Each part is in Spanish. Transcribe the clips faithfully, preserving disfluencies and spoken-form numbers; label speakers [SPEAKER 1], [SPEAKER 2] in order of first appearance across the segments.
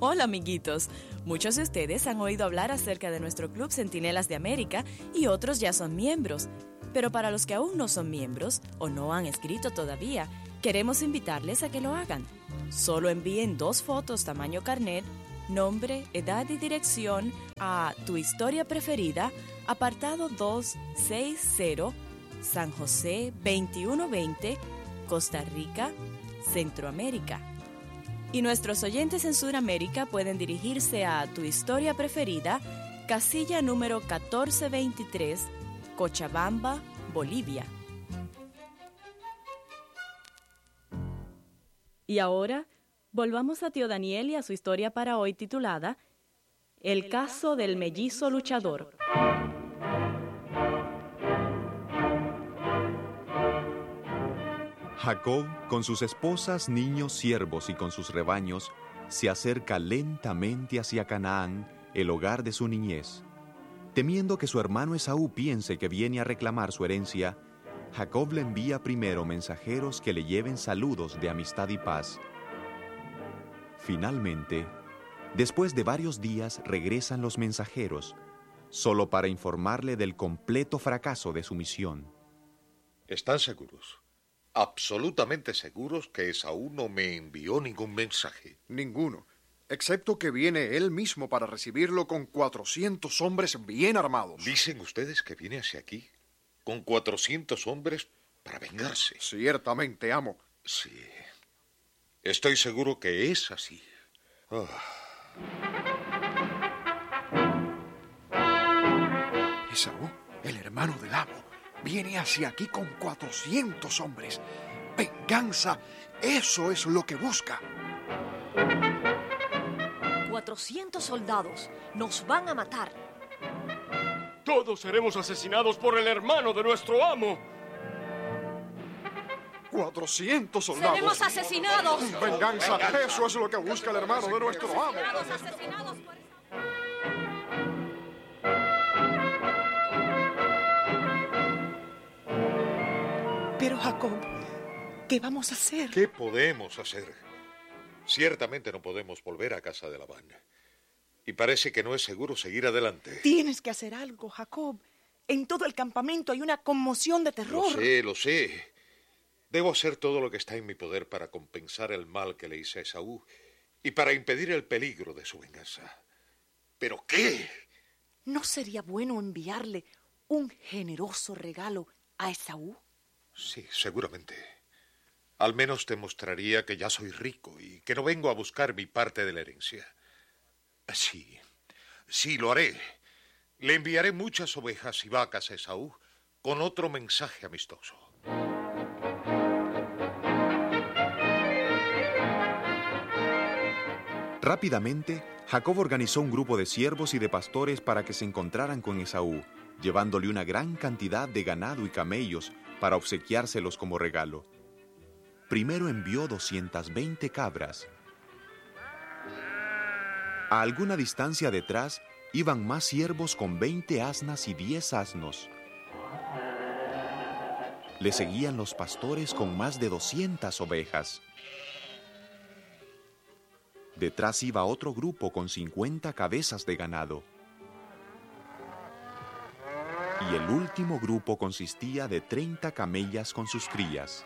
[SPEAKER 1] Hola, amiguitos. Muchos de ustedes han oído hablar acerca de nuestro Club Centinelas de América y otros ya son miembros. Pero para los que aún no son miembros o no han escrito todavía, queremos invitarles a que lo hagan. Solo envíen dos fotos tamaño carnet, nombre, edad y dirección a Tu Historia Preferida, apartado doscientos sesenta, San José veintiuno veinte, Costa Rica, Centroamérica. Y nuestros oyentes en Sudamérica pueden dirigirse a Tu Historia Preferida, casilla número catorce veintitrés, Cochabamba, Bolivia. Y ahora, volvamos a tío Daniel y a su historia para hoy titulada El caso del mellizo luchador.
[SPEAKER 2] Jacob, con sus esposas, niños, siervos y con sus rebaños, se acerca lentamente hacia Canaán, el hogar de su niñez. Temiendo que su hermano Esaú piense que viene a reclamar su herencia, Jacob le envía primero mensajeros que le lleven saludos de amistad y paz. Finalmente, después de varios días regresan los mensajeros, solo para informarle del completo fracaso de su misión.
[SPEAKER 3] ¿Están seguros? Absolutamente seguros que Esaú no me envió ningún mensaje.
[SPEAKER 4] Ninguno, excepto que viene él mismo para recibirlo con cuatrocientos hombres bien armados.
[SPEAKER 3] ¿Dicen ustedes que viene hacia aquí con cuatrocientos hombres para vengarse?
[SPEAKER 4] Ciertamente, amo.
[SPEAKER 3] Sí, estoy seguro que es así. Oh.
[SPEAKER 4] Esaú, el hermano del amo, viene hacia aquí con cuatrocientos hombres. Venganza, eso es lo que busca.
[SPEAKER 5] cuatrocientos soldados nos van a matar.
[SPEAKER 6] Todos seremos asesinados por el hermano de nuestro amo.
[SPEAKER 4] cuatrocientos soldados.
[SPEAKER 5] ¡Seremos asesinados!
[SPEAKER 4] Venganza, eso es lo que busca el hermano de nuestro amo.
[SPEAKER 5] Asesinados por...
[SPEAKER 7] Pero Jacob, ¿qué vamos a hacer?
[SPEAKER 3] ¿Qué podemos hacer? Ciertamente no podemos volver a casa de Labán. Y parece que no es seguro seguir adelante.
[SPEAKER 7] Tienes que hacer algo, Jacob. En todo el campamento hay una conmoción de terror.
[SPEAKER 3] Lo sé, lo sé. Debo hacer todo lo que está en mi poder para compensar el mal que le hice a Esaú y para impedir el peligro de su venganza. ¿Pero qué?
[SPEAKER 7] ¿No sería bueno enviarle un generoso regalo a Esaú?
[SPEAKER 3] Sí, seguramente. Al menos demostraría que ya soy rico y que no vengo a buscar mi parte de la herencia. Sí, sí, lo haré. Le enviaré muchas ovejas y vacas a Esaú con otro mensaje amistoso.
[SPEAKER 2] Rápidamente, Jacob organizó un grupo de siervos y de pastores para que se encontraran con Esaú, llevándole una gran cantidad de ganado y camellos para obsequiárselos como regalo. Primero envió doscientas veinte cabras. A alguna distancia detrás iban más siervos con veinte asnas y diez asnos. Le seguían los pastores con más de doscientas ovejas. Detrás iba otro grupo con cincuenta cabezas de ganado. Y el último grupo consistía de treinta camellas con sus crías.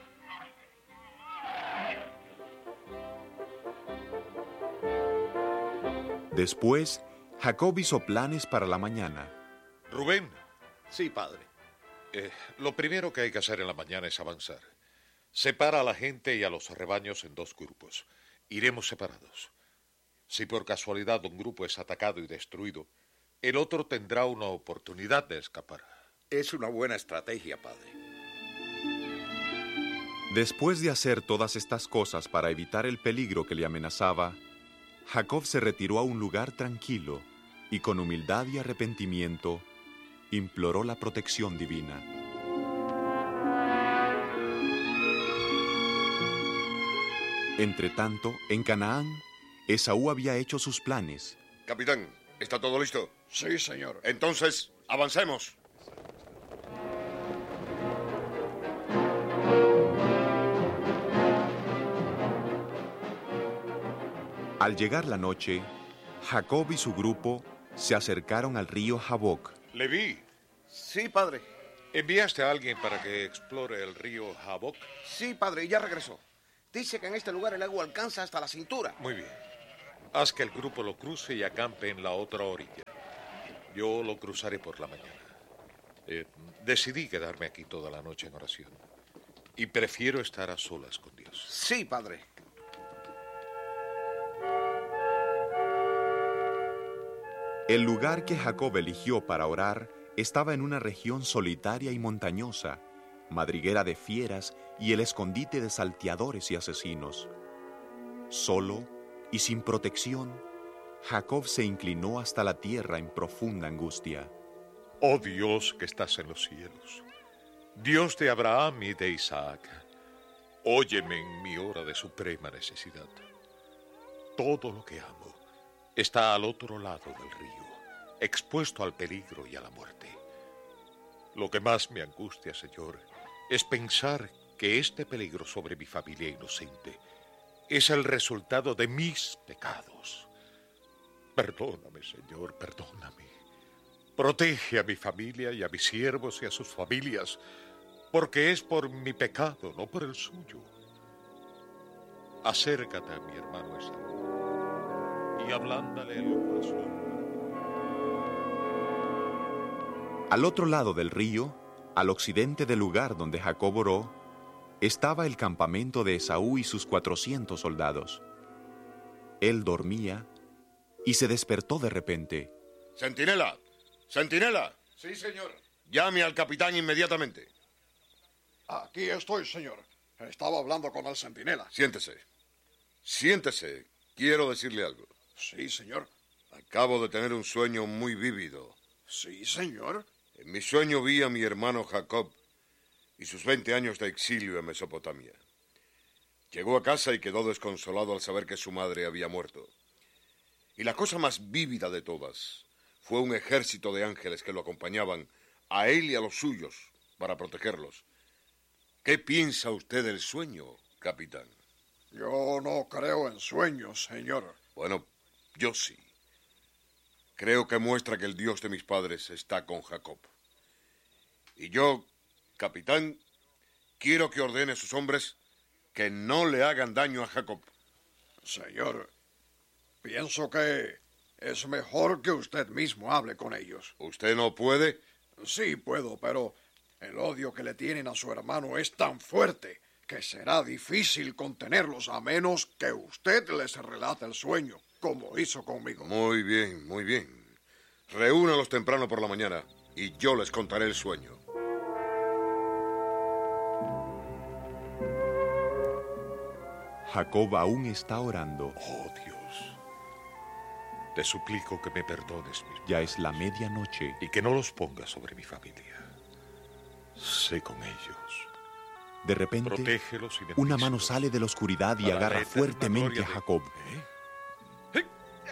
[SPEAKER 2] Después, Jacob hizo planes para la mañana.
[SPEAKER 3] Rubén.
[SPEAKER 8] Sí, padre.
[SPEAKER 3] Eh, lo primero que hay que hacer en la mañana es avanzar. Separa a la gente y a los rebaños en dos grupos. Iremos separados. Si por casualidad un grupo es atacado y destruido, el otro tendrá una oportunidad de escapar.
[SPEAKER 8] Es una buena estrategia, padre.
[SPEAKER 2] Después de hacer todas estas cosas para evitar el peligro que le amenazaba, Jacob se retiró a un lugar tranquilo y con humildad y arrepentimiento imploró la protección divina. Entretanto, en Canaán, Esaú había hecho sus planes.
[SPEAKER 8] Capitán, ¿está todo listo?
[SPEAKER 4] Sí, señor.
[SPEAKER 8] Entonces, avancemos.
[SPEAKER 2] Al llegar la noche, Jacob y su grupo se acercaron al río Jaboc.
[SPEAKER 3] Leví,
[SPEAKER 8] Sí, padre.
[SPEAKER 3] ¿enviaste a alguien para que explore el río Jaboc?
[SPEAKER 8] Sí, padre, y ya regresó. Dice que en este lugar el agua alcanza hasta la cintura.
[SPEAKER 3] Muy bien. Haz que el grupo lo cruce y acampe en la otra orilla. Yo lo cruzaré por la mañana. Eh, decidí quedarme aquí toda la noche en oración. Y prefiero estar a solas con Dios.
[SPEAKER 8] Sí, padre.
[SPEAKER 2] El lugar que Jacob eligió para orar estaba en una región solitaria y montañosa, madriguera de fieras y el escondite de salteadores y asesinos. Solo y sin protección, Jacob se inclinó hasta la tierra en profunda angustia.
[SPEAKER 3] Oh Dios que estás en los cielos, Dios de Abraham y de Isaac, óyeme en mi hora de suprema necesidad. Todo lo que amo está al otro lado del río, expuesto al peligro y a la muerte. Lo que más me angustia, Señor, es pensar que este peligro sobre mi familia inocente es el resultado de mis pecados. Perdóname, Señor, perdóname. Protege a mi familia y a mis siervos y a sus familias, porque es por mi pecado, no por el suyo. Acércate a mi hermano Esaú y ablándale el corazón.
[SPEAKER 2] Al otro lado del río, al occidente del lugar donde Jacob oró, estaba el campamento de Esaú y sus cuatrocientos soldados. Él dormía y se despertó de repente.
[SPEAKER 8] Centinela, centinela,
[SPEAKER 4] Sí, señor.
[SPEAKER 8] llame al capitán inmediatamente.
[SPEAKER 4] Aquí estoy, señor. Estaba hablando con el centinela.
[SPEAKER 8] Siéntese. Siéntese. Quiero decirle algo.
[SPEAKER 4] Sí, señor.
[SPEAKER 8] Acabo de tener un sueño muy vívido.
[SPEAKER 4] Sí, señor.
[SPEAKER 8] En mi sueño vi a mi hermano Jacob y sus veinte años de exilio en Mesopotamia. Llegó a casa y quedó desconsolado al saber que su madre había muerto. Y la cosa más vívida de todas fue un ejército de ángeles que lo acompañaban a él y a los suyos para protegerlos. ¿Qué piensa usted del sueño, capitán?
[SPEAKER 4] Yo no creo en sueños, señor.
[SPEAKER 8] Bueno, yo sí. Creo que muestra que el Dios de mis padres está con Jacob. Y yo, capitán, quiero que ordene a sus hombres que no le hagan daño a Jacob.
[SPEAKER 4] Señor, pienso que es mejor que usted mismo hable con ellos.
[SPEAKER 8] ¿Usted no puede?
[SPEAKER 4] Sí, puedo, pero el odio que le tienen a su hermano es tan fuerte que será difícil contenerlos a menos que usted les relate el sueño, como hizo conmigo.
[SPEAKER 8] Muy bien, muy bien. Reúnalos temprano por la mañana y yo les contaré el sueño.
[SPEAKER 2] Jacob aún está orando.
[SPEAKER 3] Oh Dios, te suplico que me perdones mis
[SPEAKER 2] Ya es la medianoche.
[SPEAKER 3] y que no los pongas sobre mi familia. Sé con ellos.
[SPEAKER 2] De repente,
[SPEAKER 3] Protégelos y
[SPEAKER 2] una mano
[SPEAKER 3] bendícelos.
[SPEAKER 2] sale de la oscuridad y
[SPEAKER 3] Para la
[SPEAKER 2] agarra
[SPEAKER 3] eterna
[SPEAKER 2] fuertemente
[SPEAKER 3] gloria
[SPEAKER 2] a
[SPEAKER 3] de-
[SPEAKER 2] Jacob.
[SPEAKER 3] ¿Eh?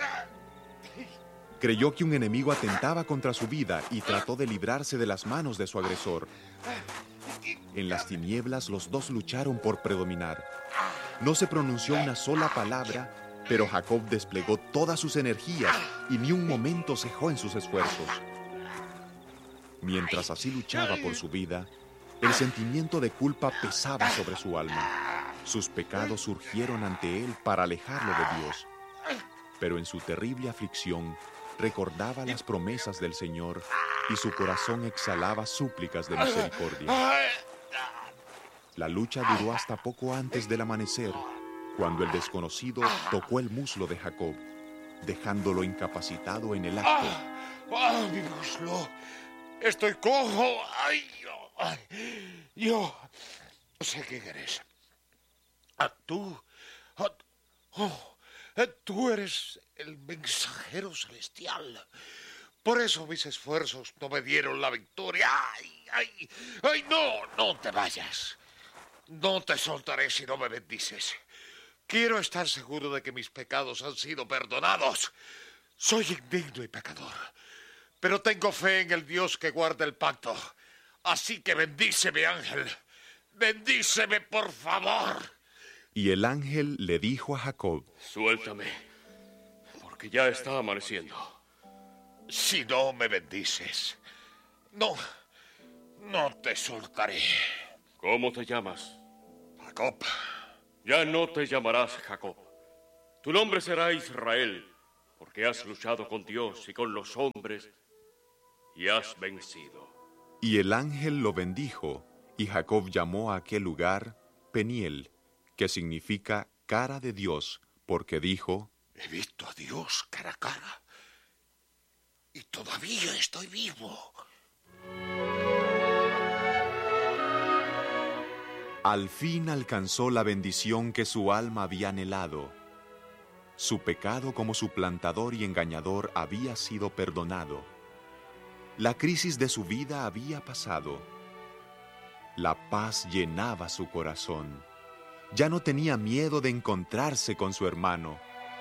[SPEAKER 2] Creyó que un enemigo atentaba contra su vida y trató de librarse de las manos de su agresor. En las tinieblas los dos lucharon por predominar. No se pronunció una sola palabra, pero Jacob desplegó todas sus energías y ni un momento cejó en sus esfuerzos. Mientras así luchaba por su vida, el sentimiento de culpa pesaba sobre su alma. Sus pecados surgieron ante él para alejarlo de Dios. Pero en su terrible aflicción, recordaba las promesas del Señor y su corazón exhalaba súplicas de misericordia. La lucha duró hasta poco antes del amanecer, cuando el desconocido tocó el muslo de Jacob, dejándolo incapacitado en el acto.
[SPEAKER 3] ¡Ah, mi muslo! ¡Estoy cojo! ¡Ay, yo! Ay, yo no sé quién eres. Ah, tú. Ah, oh, eh, tú eres el mensajero celestial. Por eso mis esfuerzos no me dieron la victoria. ¡Ay, ay! ¡Ay, no! ¡No te vayas! No te soltaré si no me bendices. Quiero estar seguro de que mis pecados han sido perdonados. Soy indigno y pecador, pero tengo fe en el Dios que guarda el pacto. Así que bendíceme, ángel. Bendíceme, por favor.
[SPEAKER 2] Y el ángel le dijo a Jacob:
[SPEAKER 6] Suéltame. que ya está amaneciendo.
[SPEAKER 3] Si no me bendices, no, no te soltaré.
[SPEAKER 6] ¿Cómo te llamas?
[SPEAKER 3] Jacob.
[SPEAKER 6] Ya no te llamarás Jacob. Tu nombre será Israel, porque has luchado con Dios y con los hombres y has vencido.
[SPEAKER 2] Y el ángel lo bendijo, y Jacob llamó a aquel lugar Peniel, que significa cara de Dios, porque dijo:
[SPEAKER 3] He visto a Dios cara a cara, y todavía estoy vivo.
[SPEAKER 2] Al fin alcanzó la bendición que su alma había anhelado. Su pecado como suplantador y engañador había sido perdonado. La crisis de su vida había pasado. La paz llenaba su corazón. Ya no tenía miedo de encontrarse con su hermano.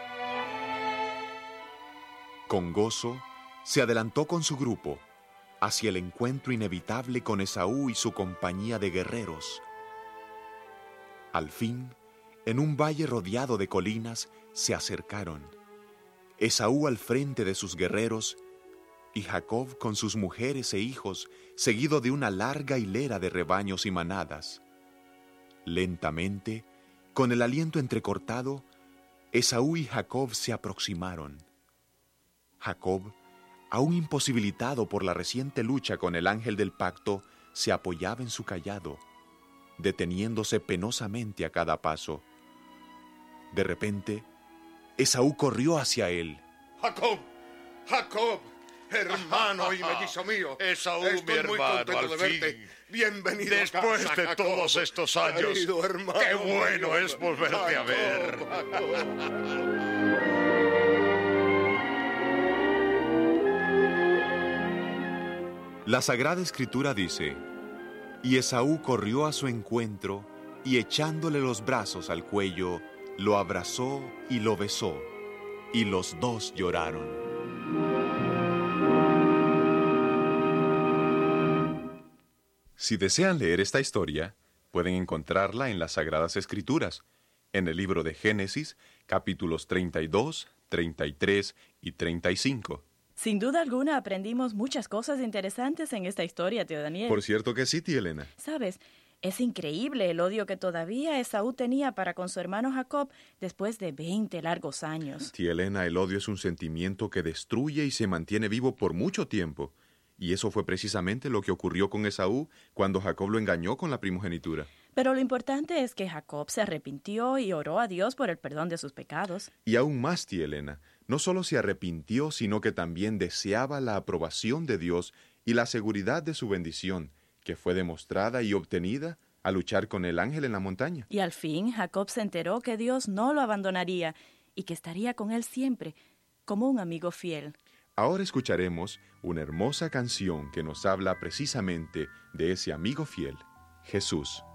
[SPEAKER 2] Con gozo, se adelantó con su grupo hacia el encuentro inevitable con Esaú y su compañía de guerreros. Al fin, en un valle rodeado de colinas, se acercaron. Esaú al frente de sus guerreros y Jacob con sus mujeres e hijos, seguido de una larga hilera de rebaños y manadas. Lentamente, con el aliento entrecortado, Esaú y Jacob se aproximaron. Jacob, aún imposibilitado por la reciente lucha con el ángel del pacto, se apoyaba en su cayado, deteniéndose penosamente a cada paso. De repente, Esaú corrió hacia él.
[SPEAKER 8] ¡Jacob! ¡Jacob! Hermano y mellizo mío.
[SPEAKER 3] Esaú,
[SPEAKER 8] Estoy
[SPEAKER 3] mi hermano,
[SPEAKER 8] muy contento
[SPEAKER 3] al
[SPEAKER 8] de verte.
[SPEAKER 3] fin.
[SPEAKER 8] Bienvenido
[SPEAKER 3] Después
[SPEAKER 8] a casa,
[SPEAKER 3] de
[SPEAKER 8] Jacob.
[SPEAKER 3] todos estos años,
[SPEAKER 8] Querido hermano
[SPEAKER 3] qué bueno
[SPEAKER 8] mío.
[SPEAKER 3] es volverte a
[SPEAKER 8] Jacob,
[SPEAKER 3] ver.
[SPEAKER 8] Jacob.
[SPEAKER 2] La Sagrada Escritura dice: Y Esaú corrió a su encuentro, y echándole los brazos al cuello, lo abrazó y lo besó, y los dos lloraron. Si desean leer esta historia, pueden encontrarla en las Sagradas Escrituras, en el libro de Génesis, capítulos treinta y dos, treinta y tres y treinta y cinco.
[SPEAKER 1] Sin duda alguna aprendimos muchas cosas interesantes en esta historia, tío Daniel.
[SPEAKER 2] Por cierto que sí, tía Elena.
[SPEAKER 1] ¿Sabes? Es increíble el odio que todavía Esaú tenía para con su hermano Jacob después de veinte largos años.
[SPEAKER 2] Tía Elena, el odio es un sentimiento que destruye y se mantiene vivo por mucho tiempo. Y eso fue precisamente lo que ocurrió con Esaú cuando Jacob lo engañó con la primogenitura.
[SPEAKER 1] Pero lo importante es que Jacob se arrepintió y oró a Dios por el perdón de sus pecados.
[SPEAKER 2] Y aún más, tía Elena, no solo se arrepintió, sino que también deseaba la aprobación de Dios y la seguridad de su bendición, que fue demostrada y obtenida al luchar con el ángel en la montaña.
[SPEAKER 1] Y al fin Jacob se enteró que Dios no lo abandonaría y que estaría con él siempre, como un amigo fiel.
[SPEAKER 2] Ahora escucharemos una hermosa canción que nos habla precisamente de ese amigo fiel, Jesús.